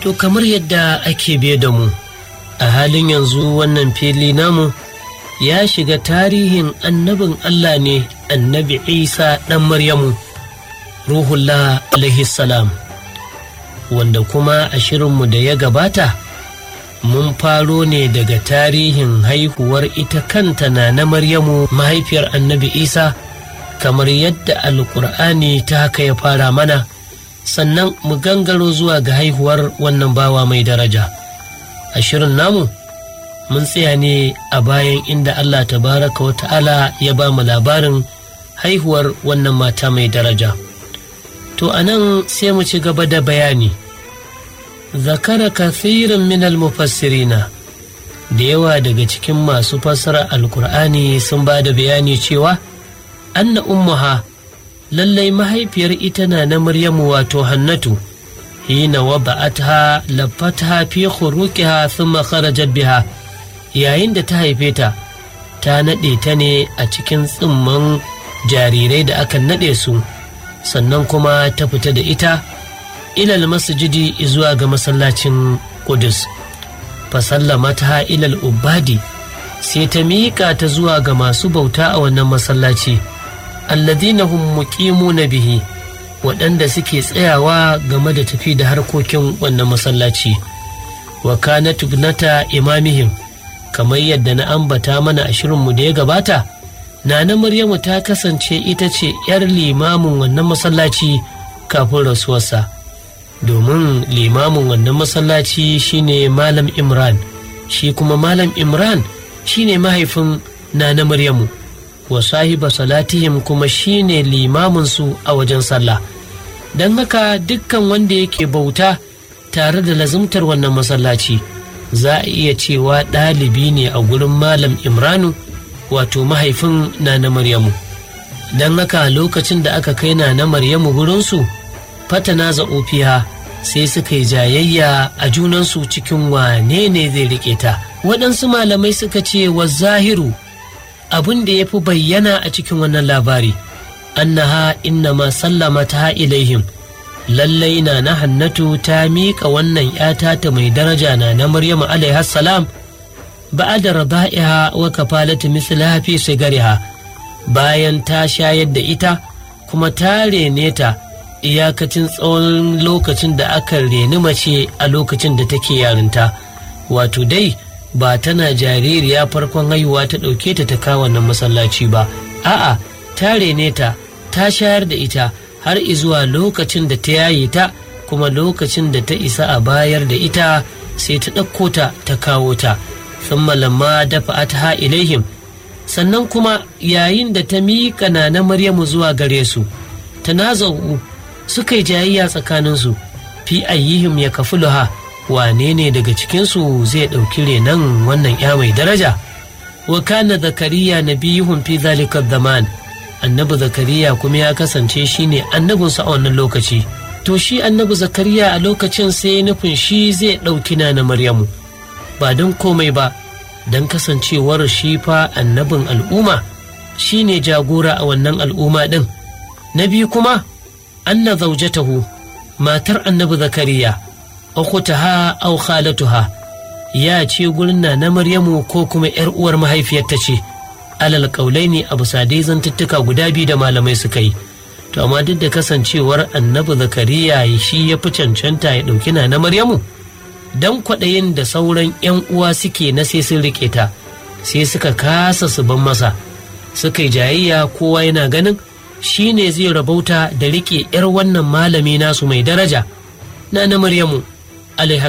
To kamar yadda ake biye da mu a halin yanzu wannan fili namu ya shiga tarihin annabin Allah ne, annabi Isa ɗan Maryamu Ruhullah alaihi salam, wanda kuma a shirinmu da ya gabata mun faro ne daga tarihin haihuwar ita kanta na Maryamu mahaifiyar annabi Isa kamar yadda Alƙur'ani ta haka ya fara mana, sannan mu gangaro zuwa ga haihuwar wannan bawa mai daraja. A shirin namu mun tsaya ne a bayan inda Allah tabaraka wa ta'ala ya ba mu labarin haihuwar wannan mata mai daraja. To anan sai mu ci gaba da bayani. Zakara kathirin min al-mufassirina, da yawa daga cikin masu fassara Alƙur'ani sun ba da bayani cewa anna ummuha, lallai mahaifiyar ita na Maryamu wato Hannatu, hina wada'atha laffatha fi khuruqiha thumma kharajat biha, yayin da ta haife ta ta nade ta ne a cikin tsimman jarirai da aka nade su, sannan kuma ta fita da ita ilal masjidi zuwa ga masallacin Qudus. Fa sallamatha ilal ubadi, sai ta miƙa ta zuwa ga masu bauta a wannan masallaci, alladhina hum muqimuna bihi, waɗanda suke tsayawa game da tafi da harkokin wannan masallaci. Wa kanat ibnata imamihim, kamar yadda na ambata mana a shirinmu da ya gabata, Nana Maryamu ta kasance ita ce 'yar limamin wannan masallaci kafin rasuwarsa, domin limamin wannan masallaci shine Malam Imran, shi kuma Malam Imran shine mahaifin Nana Maryamu, wa sahiba salatihim kuma shine limamin su a wajen sallah. Don haka dukkan wanda yake bauta tare da lazumtar wannan masallaci za a iya cewa ɗalibi ne a gurin Malam Imranu, wato mahaifin Nana Maryamu. Don haka lokacin da aka kai Nana Maryamu gurinsu, fatana za'ufiha, sai suka yi jayayya a junansu cikin wane ne zai riƙe ta. Waɗansu malamai suka ce wa zahiru, abin da ya fi bayyana a cikin wannan labari, annaha innama sallamata ilaihim, lallai na Hannatu ta miƙa wannan ‘yata ta mai daraja na Maryamu alaihi salam ba'ada rada'iha wa kafalati mislaha fi sigariha, bayan ta shayar da ita kuma ta rene ta iyakacin tsawon lokacin da aka reni mace a lokacin da take yarinta, wato dai ba tana jaririya farkon haihuwa ta ɗauke ta kawo wannan masallaci ba, a'a ta rene ta, ta shayar da ita har izuwa lokacin da ta yaye ta, kuma lokacin da ta isa a bayar da ita sai ta ɗauko ta ta kawo ta. Thumma lamma dafa'atha ilaihim, sannan kuma yayin da ta miƙa Nana Maryamu zuwa gare su, tanaza'u, suka yi jayayya tsakaninsu, fi ayyihim ya kafuluha, wane ne daga cikinsu zai ɗauki renon wannan ya mai daraja. Wa kana Zakariya nabiyuhum fi zalika zaman, annabi Zakariya kuma ya kasance shine annabinsu a wannan lokaci. To shi annabi Zakariya a lokacin sai nufin shi zai ɗauki Nana Maryamu, ba don komai ba, don kasancewar shi fa annabin al'umma, shi ne jagora a wannan al'umma ɗin. Na biyu kuma, anna zaujatahu, matar annabi Zakariya, ukhtaha aw khalatuha, ya ce gurin Nana Maryamu ko kuma 'yar uwar mahaifiyarta ce, alal qaulaini abu sadai zantuttuka guda biyu da malamai suka yi. To amma duk da kasancewar annabi Zakariya shi ya fi cancanta ya ɗauki Nana Maryamu, dan kwaɗayin da sauran 'yan uwa suke na sai sun riƙe ta, sai suka kasa su ban masa, suka yi jayayya, kowa yana ganin shi ne zai rabauta da riƙe 'yar wannan malami nasu mai daraja, Nana Maryamu alaihi